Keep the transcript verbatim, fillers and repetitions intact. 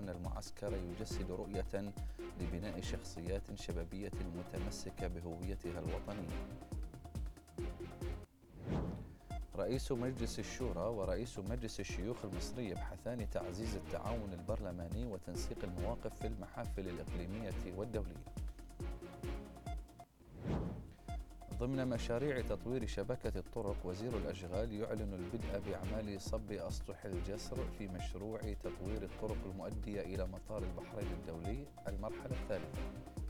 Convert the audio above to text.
أن المعسكر يجسد رؤية لبناء شخصيات شبابية متمسكة بهويتها الوطنية. رئيس مجلس الشورى ورئيس مجلس الشيوخ المصري يبحثان تعزيز التعاون البرلماني وتنسيق المواقف في المحافل الإقليمية والدولية. ضمن مشاريع تطوير شبكة الطرق، وزير الأشغال يعلن البدء بأعمال صب أسطح الجسر في مشروع تطوير الطرق المؤدية إلى مطار البحرين الدولي المرحلة الثالثة.